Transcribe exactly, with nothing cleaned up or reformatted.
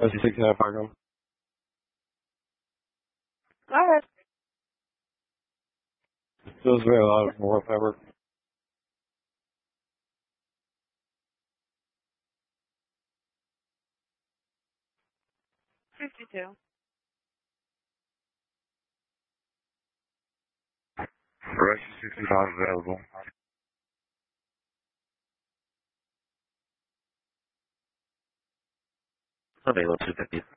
S C sixty-nine Fargo. All right. Feels very loud from World Fiber. fifty-two. Rush sixty-five available. Available two fifty.